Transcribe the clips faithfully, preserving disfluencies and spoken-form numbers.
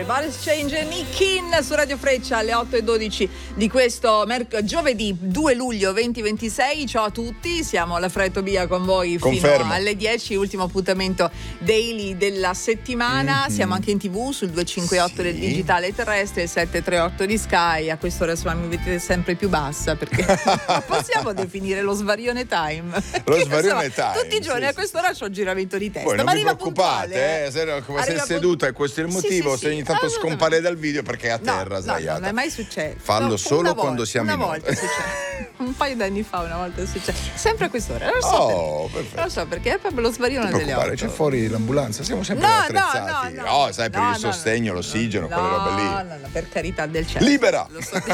Vales Change e Nickin su Radio Freccia alle otto e dodici di questo merc- giovedì due luglio duemilaventisei. Ciao a tutti, siamo alla Fra e Tobia con voi Confermo. fino alle dieci, ultimo appuntamento daily della settimana. Mm-hmm. Siamo anche in tv sul duecentocinquantotto sì. del digitale terrestre, il settecentotrentotto di Sky. A quest'ora insomma mi vedete sempre più bassa perché possiamo definire lo svarione time. Lo svarione insomma, time. Tutti i giorni sì, a quest'ora c'ho giramento di testa. Voi non ma vi arriva preoccupate, puntuale, eh? Se, come sei arriva seduta e questo è il motivo, sì, sì, se ogni sì. tanto Ah, scompare dal video perché è a terra no, sdraiata. no, non è mai successo. Fallo no, solo volta, quando siamo una in volta è successo. Un paio d'anni fa una volta è successo. Sempre a quest'ora. Non lo so oh, perché. perfetto. Non lo so perché è proprio lo svarione delle otto. C'è fuori l'ambulanza, siamo sempre no, attrezzati. No, no, no, oh, sai, per no, il sostegno, no, l'ossigeno, no, quelle robe lì. No, no, no, per carità del cielo. Libera! Lo so. No,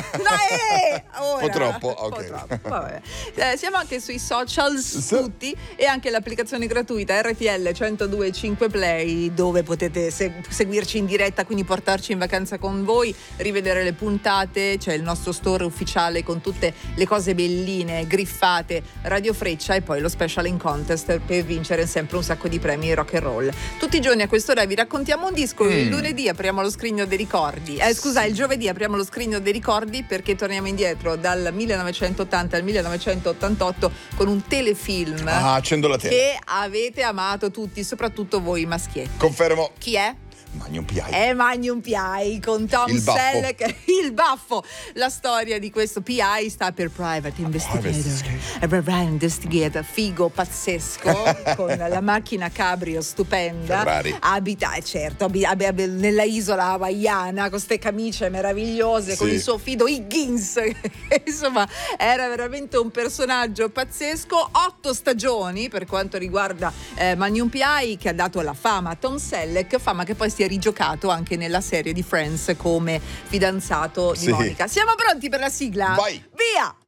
eh, ora. Un po' troppo, ok. Un po' troppo, vabbè. Eh, siamo anche sui social tutti e anche l'applicazione gratuita R T L centodue e cinque Play, dove potete se- seguirci in diretta, quindi portarci in vacanza con voi, rivedere le puntate. C'è il nostro store ufficiale con tutte le cose belline, griffate, Radio Freccia, e poi lo special in contest per vincere sempre un sacco di premi rock and roll. Tutti i giorni a quest'ora vi raccontiamo un disco. Mm. Il lunedì apriamo lo scrigno dei ricordi. Eh, scusa, il giovedì apriamo lo scrigno dei ricordi perché torniamo indietro dal millenovecentottanta al millenovecentottantotto con un telefilm ah, accendo la tele. che avete amato tutti, soprattutto voi maschietti. Confermo. Chi è? Magnum P I. È Magnum P I con Tom il Selleck, il baffo. La storia di questo P I sta per Private Investigator. Private Investigator, figo pazzesco, con la macchina cabrio stupenda. Ferrari. Abita, certo, abita, abita nella isola hawaiana con queste camicie meravigliose, sì, con il suo fido Higgins. Insomma, era veramente un personaggio pazzesco. Otto stagioni per quanto riguarda eh, Magnum P I, che ha dato la fama a Tom Selleck, fama che poi si è rigiocato anche nella serie di Friends come fidanzato di sì. Monica. Siamo pronti per la sigla? Vai! Via!